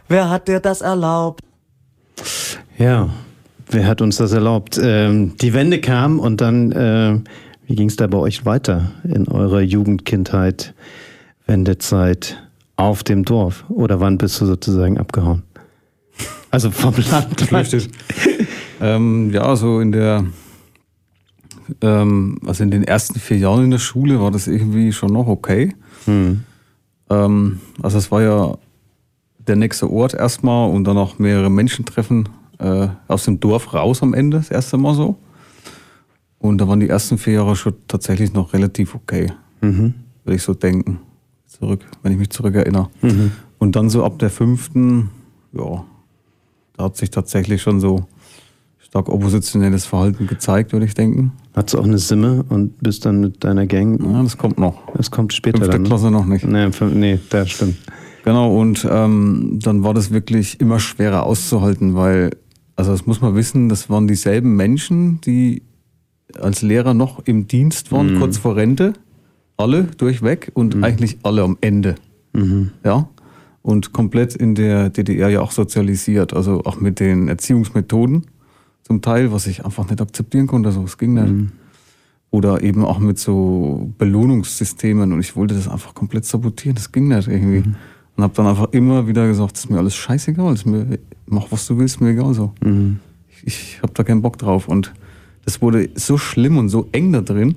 Wer hat dir das erlaubt? Ja, wer hat uns das erlaubt? Die Wende kam und dann, wie ging es da bei euch weiter in eurer Jugendkindheit, Wendezeit auf dem Dorf? Oder wann bist du sozusagen abgehauen? Also vom Land geflüchtet. Ja, so in der, also in den ersten 4 Jahren in der Schule war das irgendwie schon noch okay. Also es war ja der nächste Ort erstmal und dann auch mehrere Menschen treffen aus dem Dorf raus am Ende, das erste Mal so. Und da waren die ersten 4 Jahre schon tatsächlich noch relativ okay, würde ich so denken, wenn ich mich zurückerinnere. Und dann so ab der 5., ja, da hat sich tatsächlich schon so stark oppositionelles Verhalten gezeigt, würde ich denken. Hattest du auch eine Simme und bist dann mit deiner Gang? Ja, das kommt noch. Das kommt später 5. dann. Klasse noch nicht. Nee, das stimmt. Genau, und dann war das wirklich immer schwerer auszuhalten, weil, also das muss man wissen, das waren dieselben Menschen, die als Lehrer noch im Dienst waren, kurz vor Rente. Alle durchweg und eigentlich alle am Ende. Ja. Und komplett in der DDR ja auch sozialisiert, also auch mit den Erziehungsmethoden zum Teil, was ich einfach nicht akzeptieren konnte, also es ging nicht. Oder eben auch mit so Belohnungssystemen und ich wollte das einfach komplett sabotieren, das ging nicht irgendwie. Und habe dann einfach immer wieder gesagt, das ist mir alles scheißegal, mach was du willst, mir egal so. Ich habe da keinen Bock drauf und das wurde so schlimm und so eng da drin,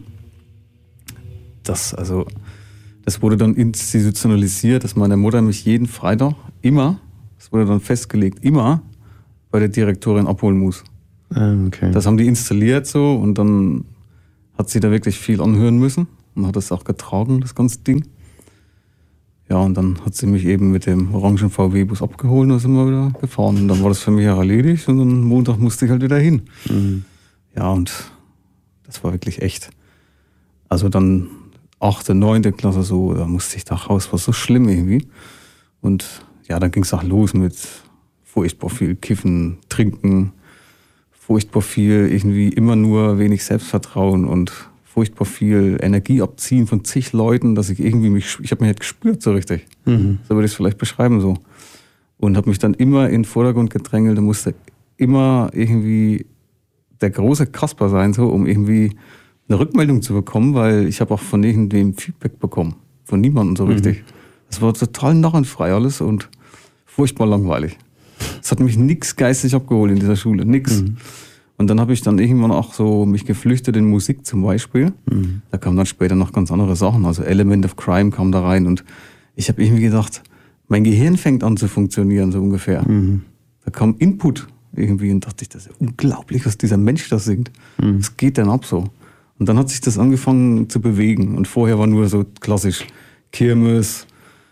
das wurde dann institutionalisiert, dass meine Mutter mich jeden Freitag das wurde dann festgelegt, immer bei der Direktorin abholen muss. Okay. Das haben die installiert so und dann hat sie da wirklich viel anhören müssen und hat das auch getragen, das ganze Ding. Ja, und dann hat sie mich eben mit dem orangen VW-Bus abgeholt und dann sind wir wieder gefahren. Und dann war das für mich auch erledigt und dann Montag musste ich halt wieder hin. Ja, und das war wirklich echt. Also dann 8., 9. Klasse so, da musste ich da raus, war so schlimm irgendwie. Und ja, dann ging es auch los mit furchtbar viel Kiffen, Trinken, furchtbar viel irgendwie immer nur wenig Selbstvertrauen und furchtbar viel Energie abziehen von zig Leuten, dass ich irgendwie ich habe mich nicht gespürt so richtig. So würde ich es vielleicht beschreiben so. Und habe mich dann immer in den Vordergrund gedrängelt und musste immer irgendwie der große Kasper sein, so, um irgendwie eine Rückmeldung zu bekommen, weil ich habe auch von irgendwem Feedback bekommen. Von niemandem so richtig. Das war total narrenfrei alles und furchtbar langweilig. Es hat mich nix geistig abgeholt in dieser Schule, nix. Und dann habe ich dann irgendwann auch so mich geflüchtet in Musik zum Beispiel. Da kamen dann später noch ganz andere Sachen, also Element of Crime kam da rein und ich habe irgendwie gedacht, mein Gehirn fängt an zu funktionieren, so ungefähr. Da kam Input irgendwie und dachte ich, das ist ja unglaublich, was dieser Mensch da singt. Was geht denn ab so? Und dann hat sich das angefangen zu bewegen und vorher war nur so klassisch Kirmes,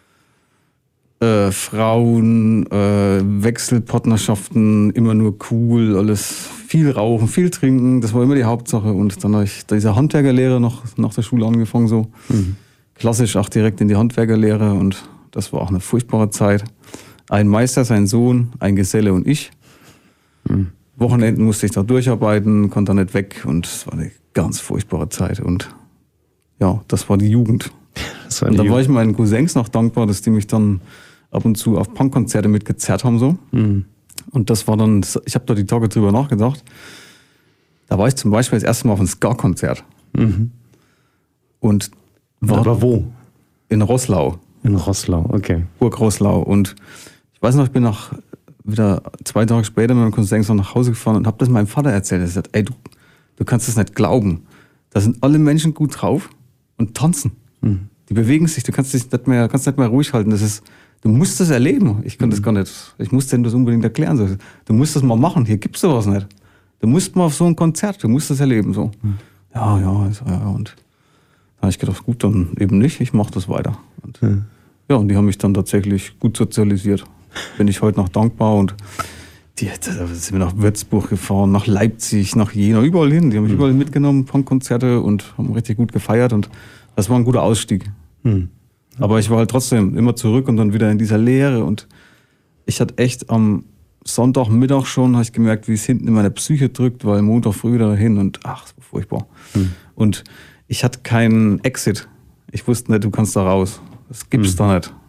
Frauen, Wechselpartnerschaften, immer nur cool, alles viel rauchen, viel trinken, das war immer die Hauptsache. Und dann habe ich diese Handwerkerlehre noch nach der Schule angefangen, so klassisch auch direkt in die Handwerkerlehre und das war auch eine furchtbare Zeit. Ein Meister, sein Sohn, ein Geselle und ich. Wochenenden musste ich da durcharbeiten, konnte da nicht weg und es war eine ganz furchtbare Zeit und ja, das war die Jugend. Und dann war ich meinen Cousins noch dankbar, dass die mich dann ab und zu auf Punkkonzerte mitgezerrt haben so. Und das war dann, ich habe da die Tage drüber nachgedacht. Da war ich zum Beispiel das erste Mal auf einem Ska-Konzert. Und war aber wo? In Roßlau. In Roßlau, okay. Burg Roßlau. Und ich weiß noch, ich bin wieder 2 Tage später mit meinem Cousin noch nach Hause gefahren und habe das meinem Vater erzählt. Er hat gesagt, ey, du kannst das nicht glauben. Da sind alle Menschen gut drauf und tanzen. Die bewegen sich, du kannst nicht mehr ruhig halten. Du musst das erleben. Ich kann das gar nicht. Ich muss denen das unbedingt erklären. Du musst das mal machen. Hier gibt's sowas nicht. Du musst mal auf so ein Konzert, du musst das erleben. So. Ja. Und da habe ich gedacht, gut, dann eben nicht. Ich mache das weiter. Und, und die haben mich dann tatsächlich gut sozialisiert. Bin ich heute noch dankbar. Und da sind wir nach Würzburg gefahren, nach Leipzig, nach Jena, überall hin. Die haben mich überall mitgenommen, Punkkonzerte und haben richtig gut gefeiert. Und das war ein guter Ausstieg. Aber ich war halt trotzdem immer zurück und dann wieder in dieser Leere. Und ich hatte echt am Sonntagmittag schon, habe ich gemerkt, wie es hinten in meine Psyche drückt, weil Montag früh wieder dahin und ach, das war furchtbar. Und ich hatte keinen Exit. Ich wusste nicht, du kannst da raus. Das gibt's da nicht.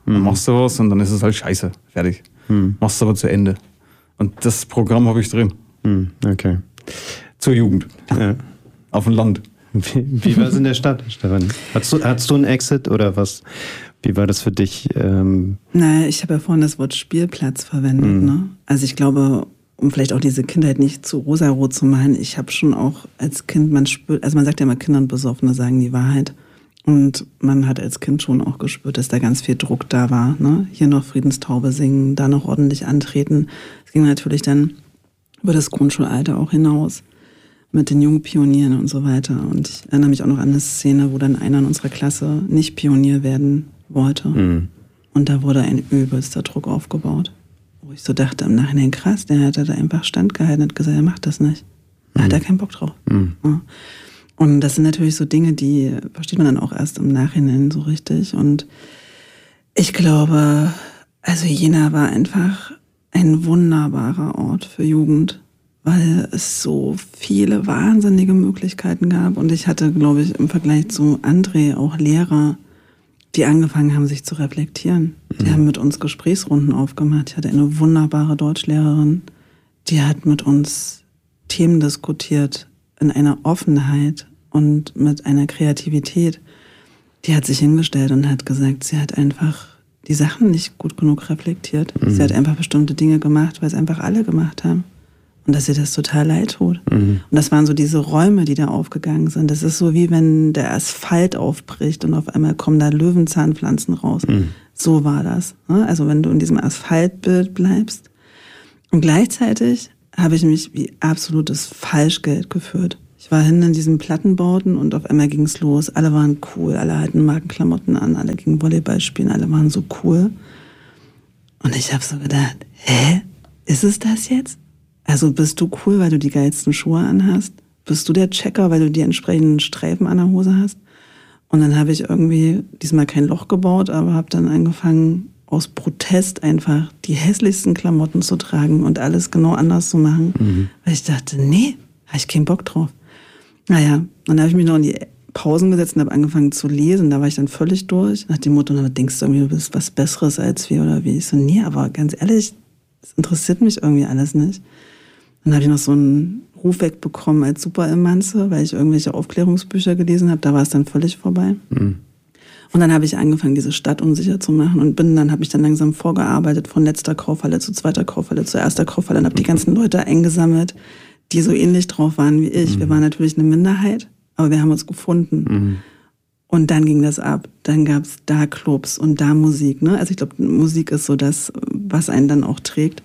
Dann machst du was und dann ist es halt scheiße, fertig. Machst du aber zu Ende. Und das Programm habe ich drin. Okay. Zur Jugend. Ja. Auf dem Land. Wie war es in der Stadt, Stefan? Hattest du einen Exit oder was? Wie war das für dich? Naja, ich habe ja vorhin das Wort Spielplatz verwendet. Ne? Also ich glaube, um vielleicht auch diese Kindheit nicht zu rosarot zu malen, ich habe schon auch als Kind, man sagt ja immer, Kinder und Besoffene sagen die Wahrheit. Und man hat als Kind schon auch gespürt, dass da ganz viel Druck da war. Ne? Hier noch Friedenstaube singen, da noch ordentlich antreten. Es ging natürlich dann über das Grundschulalter auch hinaus mit den jungen Pionieren und so weiter. Und ich erinnere mich auch noch an eine Szene, wo dann einer in unserer Klasse nicht Pionier werden wollte. Und da wurde ein übelster Druck aufgebaut. Wo ich so dachte im Nachhinein, krass, der hat da einfach standgehalten und gesagt, er macht das nicht. Da hat er keinen Bock drauf. Ja. Und das sind natürlich so Dinge, die versteht man dann auch erst im Nachhinein so richtig. Und ich glaube, also Jena war einfach ein wunderbarer Ort für Jugend, weil es so viele wahnsinnige Möglichkeiten gab. Und ich hatte, glaube ich, im Vergleich zu André auch Lehrer, die angefangen haben, sich zu reflektieren. Die haben mit uns Gesprächsrunden aufgemacht. Ich hatte eine wunderbare Deutschlehrerin, die hat mit uns Themen diskutiert in einer Offenheit und mit einer Kreativität. Die hat sich hingestellt und hat gesagt, sie hat einfach die Sachen nicht gut genug reflektiert. Sie hat einfach bestimmte Dinge gemacht, weil es einfach alle gemacht haben. Und dass ihr das total leid tut. Und das waren so diese Räume, die da aufgegangen sind. Das ist so wie wenn der Asphalt aufbricht und auf einmal kommen da Löwenzahnpflanzen raus. So war das. Also wenn du in diesem Asphaltbild bleibst. Und gleichzeitig habe ich mich wie absolutes Falschgeld geführt. Ich war hinten in diesen Plattenbauten und auf einmal ging es los. Alle waren cool, alle hatten Markenklamotten an, alle gingen Volleyball spielen, alle waren so cool. Und ich habe so gedacht, ist es das jetzt? Also bist du cool, weil du die geilsten Schuhe anhast? Bist du der Checker, weil du die entsprechenden Streifen an der Hose hast? Und dann habe ich irgendwie diesmal kein Loch gebaut, aber habe dann angefangen, aus Protest einfach die hässlichsten Klamotten zu tragen und alles genau anders zu machen. Weil ich dachte, nee, habe ich keinen Bock drauf. Naja, dann habe ich mich noch in die Pausen gesetzt und habe angefangen zu lesen. Da war ich dann völlig durch. Nach dem Motto, denkst du irgendwie, du bist was Besseres als wir oder wie? Ich so, nee, aber ganz ehrlich, das interessiert mich irgendwie alles nicht. Dann habe ich noch so einen Ruf wegbekommen als Superimmanze, weil ich irgendwelche Aufklärungsbücher gelesen habe. Da war es dann völlig vorbei. Und dann habe ich angefangen, diese Stadt unsicher zu machen und habe mich dann langsam vorgearbeitet von letzter Kaufhalle zu zweiter Kaufhalle zu erster Kaufhalle und habe die ganzen Leute eingesammelt, die so ähnlich drauf waren wie ich. Wir waren natürlich eine Minderheit, aber wir haben uns gefunden. Und dann ging das ab. Dann gab es da Clubs und da Musik. Ne? Also ich glaube, Musik ist so das, was einen dann auch trägt.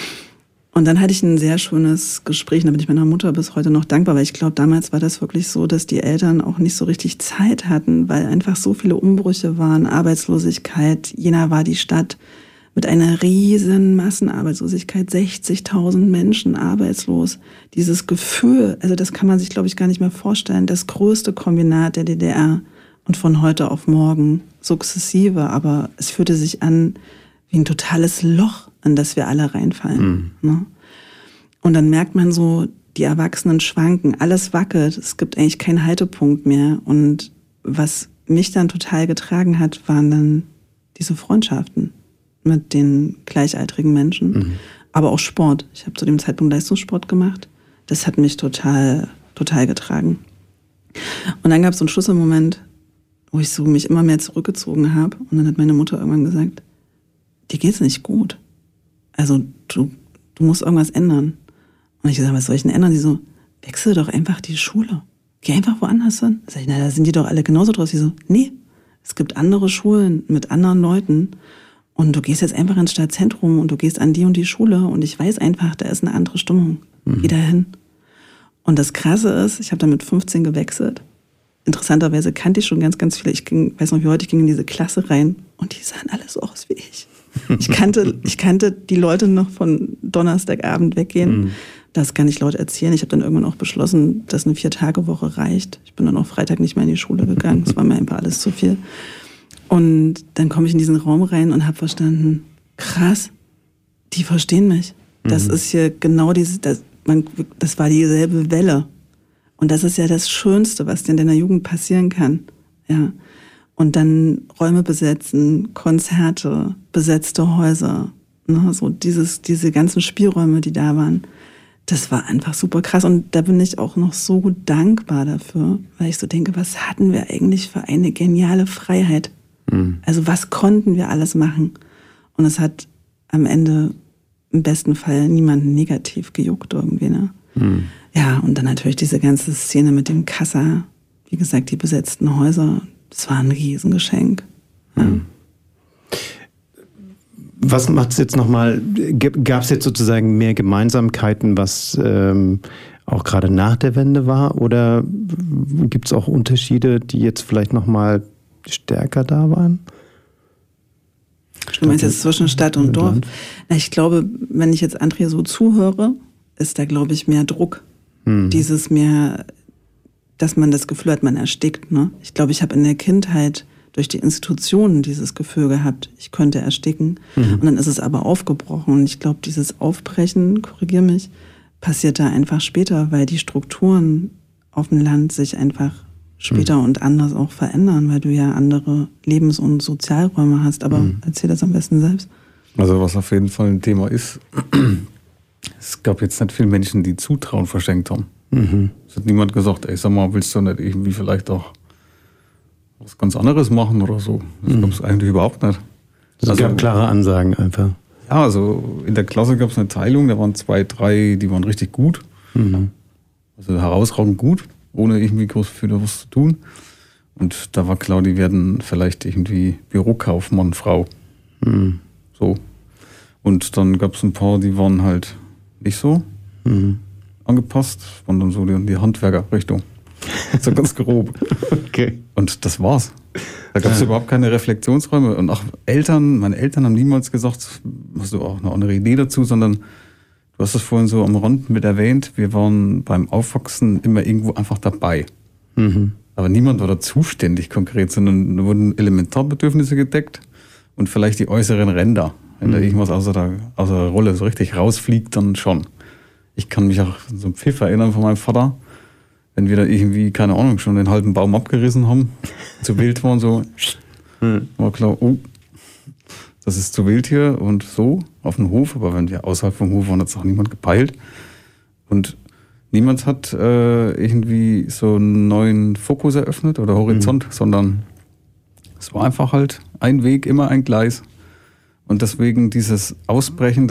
Und dann hatte ich ein sehr schönes Gespräch, und da bin ich meiner Mutter bis heute noch dankbar, weil ich glaube, damals war das wirklich so, dass die Eltern auch nicht so richtig Zeit hatten, weil einfach so viele Umbrüche waren, Arbeitslosigkeit. Jena war die Stadt mit einer riesen Massenarbeitslosigkeit, 60.000 Menschen arbeitslos. Dieses Gefühl, also das kann man sich, glaube ich, gar nicht mehr vorstellen, das größte Kombinat der DDR und von heute auf morgen, sukzessive, aber es fühlte sich an wie ein totales Loch, in das wir alle reinfallen. Ne? Und dann merkt man so, die Erwachsenen schwanken, alles wackelt, es gibt eigentlich keinen Haltepunkt mehr. Und was mich dann total getragen hat, waren dann diese Freundschaften mit den gleichaltrigen Menschen, aber auch Sport. Ich habe zu dem Zeitpunkt Leistungssport gemacht. Das hat mich total getragen. Und dann gab es so einen Schlüsselmoment, wo ich so mich immer mehr zurückgezogen habe. Und dann hat meine Mutter irgendwann gesagt, dir geht's nicht gut. Also du musst irgendwas ändern. Und ich gesagt, was soll ich denn ändern? Sie so, wechsel doch einfach die Schule. Geh einfach woanders hin. Sag ich, na, da sind die doch alle genauso draus. Sie so, nee, es gibt andere Schulen mit anderen Leuten. Und du gehst jetzt einfach ins Stadtzentrum und du gehst an die und die Schule. Und ich weiß einfach, da ist eine andere Stimmung. Geh da hin. Und das Krasse ist, ich habe dann mit 15 gewechselt. Interessanterweise kannte ich schon ganz, ganz viele. Ich weiß noch wie heute, ich ging in diese Klasse rein und die sahen alle so aus wie ich. Ich kannte die Leute noch von Donnerstagabend weggehen. Das kann ich laut erzählen. Ich habe dann irgendwann auch beschlossen, dass eine 4-Tage-Woche reicht. Ich bin dann auch Freitag nicht mehr in die Schule gegangen. Das war mir einfach alles zu viel. Und dann komme ich in diesen Raum rein und habe verstanden, krass, die verstehen mich. Das ist hier genau das war dieselbe Welle. Und das ist ja das Schönste, was dir in deiner Jugend passieren kann. Ja. Und dann Räume besetzen, Konzerte, besetzte Häuser, ne? So diese ganzen Spielräume, die da waren. Das war einfach super krass und da bin ich auch noch so dankbar dafür, weil ich so denke, was hatten wir eigentlich für eine geniale Freiheit? Also was konnten wir alles machen? Und es hat am Ende im besten Fall niemanden negativ gejuckt irgendwie, ne? Ja, und dann natürlich diese ganze Szene mit dem Kassa, wie gesagt, die besetzten Häuser, das war ein Riesengeschenk. Ja. Was macht es jetzt nochmal, gab es jetzt sozusagen mehr Gemeinsamkeiten, was auch gerade nach der Wende war? Oder gibt es auch Unterschiede, die jetzt vielleicht nochmal stärker da waren? Du meinst jetzt zwischen Stadt und Dorf? Na, ich glaube, wenn ich jetzt André so zuhöre, ist da, glaube ich, mehr Druck. Dieses mehr, dass man das Gefühl hat, man erstickt. Ne? Ich glaube, ich habe in der Kindheit durch die Institutionen dieses Gefühl gehabt, ich könnte ersticken. Und dann ist es aber aufgebrochen. Und ich glaube, dieses Aufbrechen, korrigier mich, passiert da einfach später, weil die Strukturen auf dem Land sich einfach später und anders auch verändern, weil du ja andere Lebens- und Sozialräume hast. Aber erzähl das am besten selbst. Also was auf jeden Fall ein Thema ist, es gab jetzt nicht viele Menschen, die Zutrauen verschenkt haben. Es hat niemand gesagt, ey, sag mal, willst du nicht irgendwie vielleicht auch was ganz anderes machen oder so? Das gab es eigentlich überhaupt nicht. Es gab klare Ansagen einfach. Ja, also in der Klasse gab es eine Teilung, da waren 2, 3, die waren richtig gut. Also herausragend gut, ohne irgendwie groß für was zu tun. Und da war klar, die werden vielleicht irgendwie Bürokaufmann, Frau. So. Und dann gab es ein paar, die waren halt nicht so angepasst, waren dann so die Handwerkerrichtung. So ganz grob. Okay. Und das war's. Da gab es überhaupt keine Reflexionsräume. Und auch meine Eltern haben niemals gesagt, hast du auch eine andere Idee dazu, sondern du hast das vorhin so am Rand mit erwähnt, wir waren beim Aufwachsen immer irgendwo einfach dabei. Aber niemand war da zuständig konkret, sondern da wurden Elementarbedürfnisse gedeckt und vielleicht die äußeren Ränder. Wenn da irgendwas außer der Rolle so richtig rausfliegt, dann schon. Ich kann mich auch an so einen Pfiff erinnern von meinem Vater, wenn wir da irgendwie, keine Ahnung, schon den halben Baum abgerissen haben, zu wild waren, so, war klar, oh, das ist zu wild hier und so auf dem Hof, aber wenn wir außerhalb vom Hof waren, hat es auch niemand gepeilt. Und niemand hat irgendwie so einen neuen Fokus eröffnet oder Horizont, sondern es war einfach halt ein Weg, immer ein Gleis. Und deswegen dieses Ausbrechen,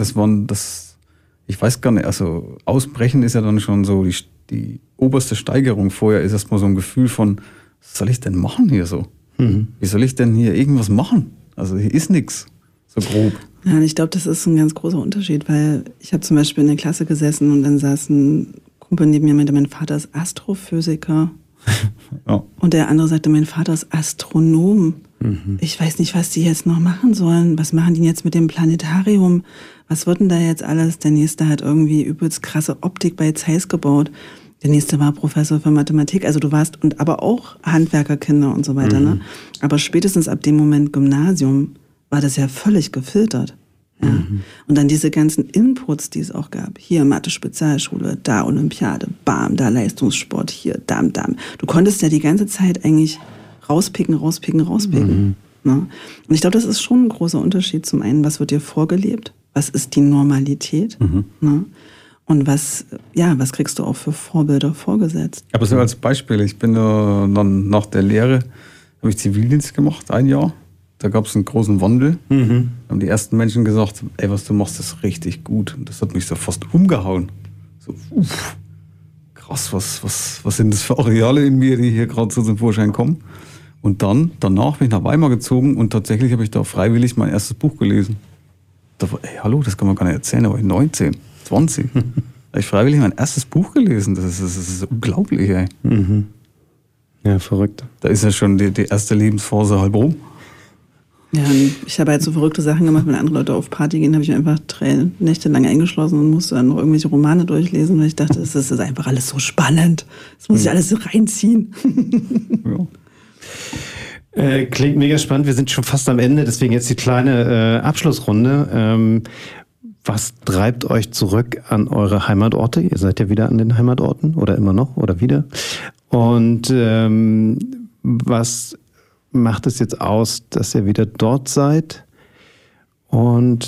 ich weiß gar nicht, also Ausbrechen ist ja dann schon so die oberste Steigerung. Vorher ist erstmal so ein Gefühl von, was soll ich denn machen hier so? Wie soll ich denn hier irgendwas machen? Also hier ist nichts, so grob. Ja, und ich glaube, das ist ein ganz großer Unterschied, weil ich habe zum Beispiel in der Klasse gesessen und dann saß ein Kumpel neben mir, meinte, mein Vater ist Astrophysiker. Ja. Und der andere sagte, mein Vater ist Astronom. Ich weiß nicht, was die jetzt noch machen sollen. Was machen die jetzt mit dem Planetarium? Was wird denn da jetzt alles? Der nächste hat irgendwie übelst krasse Optik bei Zeiss gebaut. Der nächste war Professor für Mathematik. Also du warst, und aber auch Handwerkerkinder und so weiter. Ne? Aber spätestens ab dem Moment Gymnasium war das ja völlig gefiltert. Ja? Und dann diese ganzen Inputs, die es auch gab. Hier Mathe-Spezialschule, da Olympiade, bam, da Leistungssport, hier, dam. Du konntest ja die ganze Zeit eigentlich rauspicken. Ne? Und ich glaube, das ist schon ein großer Unterschied. Zum einen, was wird dir vorgelebt? Was ist die Normalität? Ne? Und was kriegst du auch für Vorbilder vorgesetzt? Aber so als Beispiel, ich bin dann nach der Lehre, habe ich Zivildienst gemacht, 1 Jahr. Da gab es einen großen Wandel. Haben die ersten Menschen gesagt, ey, was du machst, ist richtig gut. Und das hat mich so fast umgehauen. So, krass, was sind das für Areale in mir, die hier gerade so zum Vorschein kommen? Und danach bin ich nach Weimar gezogen und tatsächlich habe ich da freiwillig mein erstes Buch gelesen. Da war, ey, hallo, das kann man gar nicht erzählen, da war ich 19, 20. Da habe ich freiwillig mein erstes Buch gelesen. Das ist unglaublich, ey. Ja, verrückt. Da ist ja schon die erste Lebensphase halb rum. Ja, und ich habe halt so verrückte Sachen gemacht, wenn andere Leute auf Party gehen, habe ich einfach 3 Nächte lang eingeschlossen und musste dann noch irgendwelche Romane durchlesen, weil ich dachte, das ist einfach alles so spannend. Das muss ich alles so reinziehen. Ja. Klingt mega spannend. Wir sind schon fast am Ende, deswegen jetzt die kleine Abschlussrunde. Was treibt euch zurück an eure Heimatorte? Ihr seid ja wieder an den Heimatorten oder immer noch oder wieder. Und was macht es jetzt aus, dass ihr wieder dort seid? Und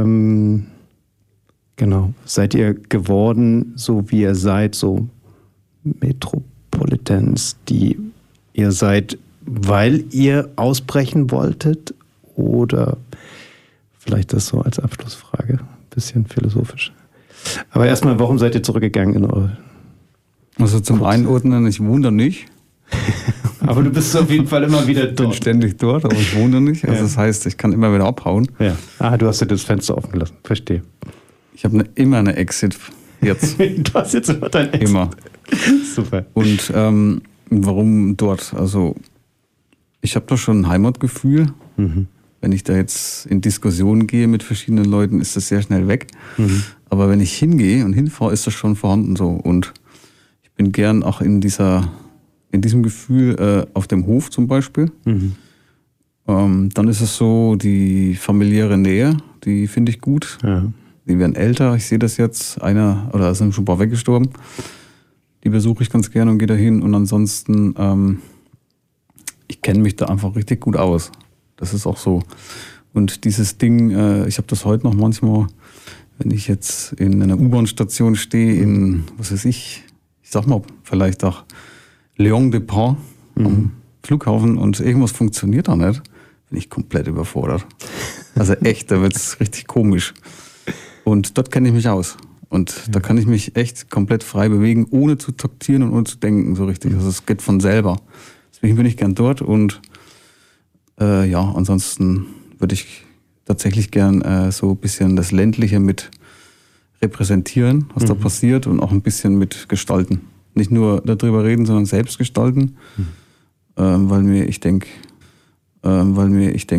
genau, seid ihr geworden, so wie ihr seid, so Metropolitans, die ihr seid, weil ihr ausbrechen wolltet? Oder vielleicht das so als Abschlussfrage, ein bisschen philosophisch. Aber erstmal, warum seid ihr zurückgegangen in eure... Also zum Einordnen, ich wohne da nicht. Aber du bist auf jeden Fall immer wieder Ich bin dort. ständig dort, aber ich wohne da nicht. Also das heißt, ich kann immer wieder abhauen. Ja. Du hast ja das Fenster offen gelassen. Verstehe. Ich habe immer eine Exit jetzt. Du hast jetzt immer dein Exit. Immer. Super. Und warum dort? Also ich habe da schon ein Heimatgefühl. Mhm. Wenn ich da jetzt in Diskussionen gehe mit verschiedenen Leuten, ist das sehr schnell weg. Mhm. Aber wenn ich hingehe und hinfahre, ist das schon vorhanden so. Und ich bin gern auch in diesem Gefühl auf dem Hof zum Beispiel. Mhm. Dann ist es so, die familiäre Nähe, die finde ich gut. Ja. Die werden älter, ich sehe das jetzt. Einer, oder sind schon ein paar weggestorben. Die besuche ich ganz gerne und gehe da hin. Und ansonsten, ich kenne mich da einfach richtig gut aus. Das ist auch so. Und dieses Ding, ich habe das heute noch manchmal, wenn ich jetzt in einer U-Bahn-Station stehe, in, was weiß ich sag mal, vielleicht auch Lyon-Depart am Flughafen und irgendwas funktioniert da nicht, bin ich komplett überfordert. Also echt, da wird es richtig komisch. Und dort kenne ich mich aus. Und da kann ich mich echt komplett frei bewegen, ohne zu taktieren und ohne zu denken, so richtig. Also es geht von selber. Deswegen bin ich gern dort und ansonsten würde ich tatsächlich gern so ein bisschen das Ländliche mit repräsentieren, was da passiert und auch ein bisschen mit gestalten. Nicht nur darüber reden, sondern selbst gestalten, weil mir ich denke,